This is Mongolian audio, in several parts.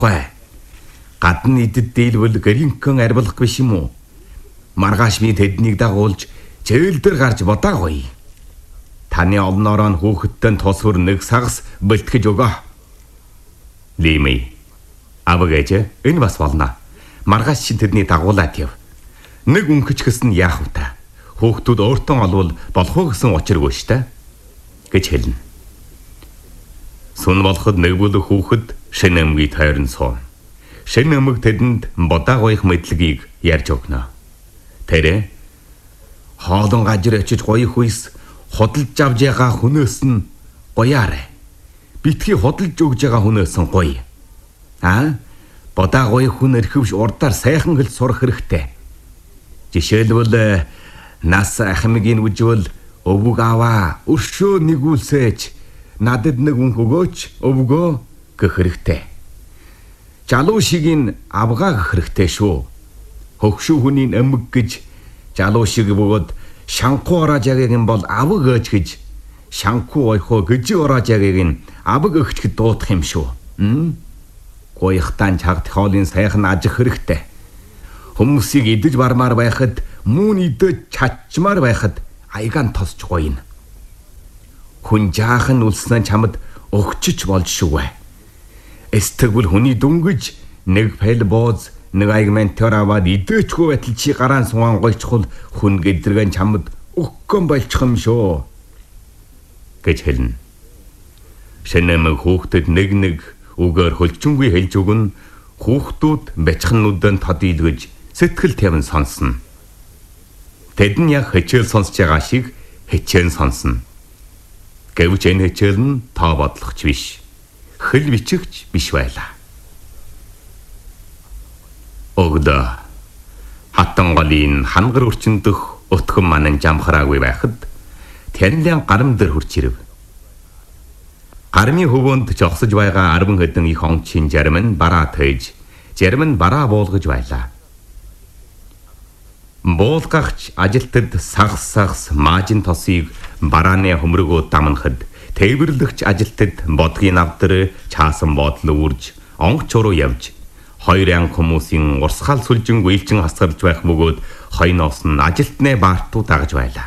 Гүй. Гадны идэд дийлвэл гэринхэн арилах биш юм уу? Маргааш би тэднийг дагуулж зээл дээр гарч бодаагүй. Таны олноороо хүүхэдтэй тусвар нэг сагас бэлтгэж өгөө. Лими. Авгээж энэ бас болно. Маргааш чи тэдний дагуулаад яв. Нэг өнгөч гэсэн яах вэ та? Хүүхдүүд өөртөө олвол болох уу гэсэн учиргүй штэ гэж хэлнэ. Сүн болоход нэг бүлэг хүүхэд шинэ эмгийг тойрон суун. Шинэ эмэг тэдэнд бодаагүйх мэдлэгийг ярьж өгнө. Тэрэ хоолон гажир очиж гоё хүйс худалж авж байгаа хүнээс нь гоёарэ. Битгий худалж өгж байгаа хүнээс нь гоё. Бодаагой хүн эрхэвч урдаар сайхан хэл сурах хэрэгтэй. Жишээлбэл нас ахмигийн үжвэл өвөг аваа өршөө нэгүүлсэж надад нэг үнх өгөөч өвгөө гэх хэрэгтэй. Жалуу шигийн авгаа гэх хэрэгтэй шүү. Хөгшүү хүний эмэг гэж жалуу шиг бөгөөд шанхуу ороож ягийг нь бол авг өөж гэж шанхуу ойхоо гэж ороож ягийг нь авг өгчөд дуудах юм шүү. Гоёхтан чагт хоолын сайхан ажих хэрэгтэй. Хүмүүсийг идэж бармаар байхад мөн идэж чачмаар байхад аягаан тосч гоёно. Хүн жаахан үлснээ чамд өгчөж болж шүүвэ. Эстэгвэл хүний дүнгэж нэг фэл бооз нэг аяг ментор аваад идэчгүй байтал чи гараан сугаан гойчхол хүн гэдрэгэн чамд өгкөн болчих юм шүү гэж хэлнэ. Шинэмэг хүүхдэд нэг үгээр хөлчөнгүй хэлж өгнө. Хүүхдүүд бячхнуудад тод илгэж сэтгэл тавин сонсно. Тэд нь яг хичээл сонсож байгаа шиг хичээн сонсно. Гэвч энэ хичээл нь тоо бодлогоч биш. Хэл бичигч биш байлаа. Өгдөө хатан голын хангар өрчөндөх өтгөн манан жамхраагүй байхад Тянлян гарам дээр хурч ирэв. Гармын хөвөнд жогсож байгаа 10 хэдэн их ончин зарим нь бараа тойж, зарим нь бараа буулгаж байлаа. Буулгагч ажилтад сагс маажин тосыг барааны хөмрөгөө дамнахад тээвэрлэгч ажилтад бодгийн авдар чаасан бодол үрж онгоч руу явж хоёр анги хүмүүсийн урсгал сүлжин гүйлчин хасгарч байх бөгөөд хойноос нь ажилтны баартуу дагаж байлаа.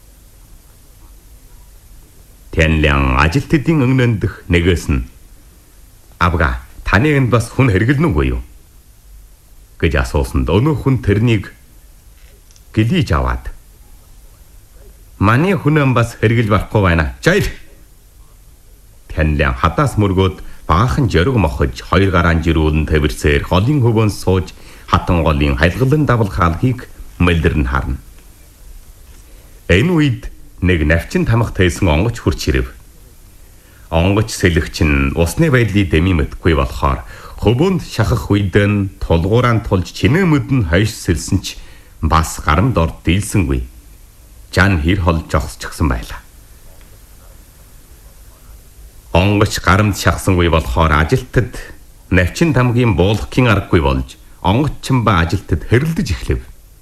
Тянлян ажилтдын өнгөндөх нэгээс нь "Авга, таны энд бас хүн хэрэглэнэ үгүй юу?" гэж асуусанд өнөө хүн тэрнийг гэлийж аваад "Манай хүн бас хэрэглэж барахгүй байна. Жаир." Тянлян хадаас мөргөөд баахан жөрөг мохож хоёр гараан жирүүлэн тавирсээр голын хөвөөнд сууж хатан голын хайлгалан давлах алгийг мэлдэрн харна. Энэ үед нэг навчин тамах тайсан онгоч хурч ирэв. Онгоч сэлэгч нь усны байдлыг дэми мэдгүй болохоор хөвөөнд шахах үед нь тулгуурaan тулж чинэмэд нь хойш сэлсэн ч бас гарамд орд дийлсэнгүй. Жан хэр хол жогсчихсан байлаа. Онгоч гарамд шахсангүй болохоор ажилтад навчин тамгийн буулгахын аргагүй болж онгоч чимба ажилтад хэрэлдэж эхлэв.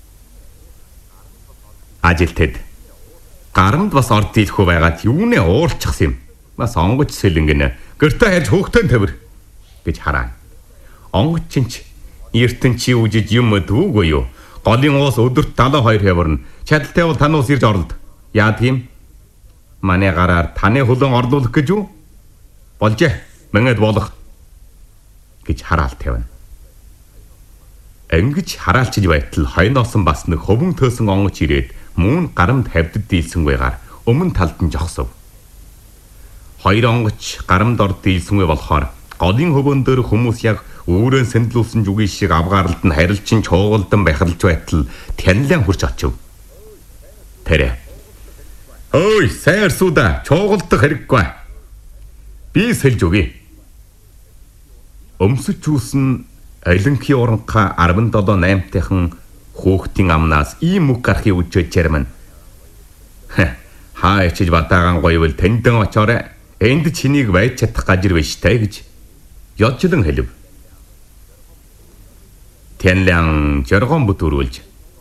Ажилтад гарамд бас орд дийлэхгүй байгаад юунэ уурчихсан юм. Бас онгоч сэлэнгэн гэртээ харж хөөхтөн тавир гэж хараа. Онгоч ч эртэн чи үжиж юм дүүгүй юу? Голын уус өдөрт 72 хяварна. Чадaltaй бол танаас ирж орлоо. Яа тийм? Манай гараар таны хөлөн орлуулах гэж юу? Болжээ. Мэнгэд болох гэж хараалт тавина. Ингэж хараалчиж байтал хойноос нь бас нэг хөвөн төөсөн онгоч ирээд мөн гарамд хавдад дийлсэнгүйгээр өмнө талд нь жогсов. Хоёр онгоч гарамд орд дийлсэнгүй болохоор голын хөвөн дээр хүмүүс яг өөрөөр сэндлүүлсэн жүгийн шиг авгаарлалд нь харилчин чуугалдан бахарлж байтал Тянлян хурч очив. Тэрэ "Ой, сайн арсуудаа, чуугалдах хэрэггүй. Би сэлж өгье." Өмсөж чүүсэн Олимпийн уранха 17-8-тайхан хүүхдийн амнаас ийм үг гарахыг үжиж ярман. "Хаа ичиж батаагаан гоёвол тэндэн очоорой. Энд чинийг байж чадах гажир биш тэ" гэж ёдчлон хэлв. Тянлян жоргон бүтүүрүүлж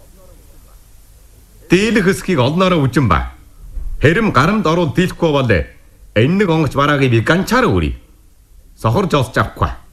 "Дийлэх хэсгийг олноороо үжин ба. Хэрэм гарамд орвол дийлэхгүй болоо. Энэ нэг онгоч бараагийг би ганчаараа үрий. Сохорж олж авахгүй."